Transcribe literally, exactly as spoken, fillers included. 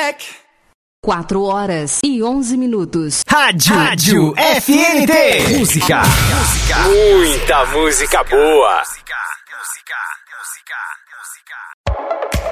back. Quatro horas e onze minutos. Rádio, Rádio F N T. Música. Música. Muita música boa.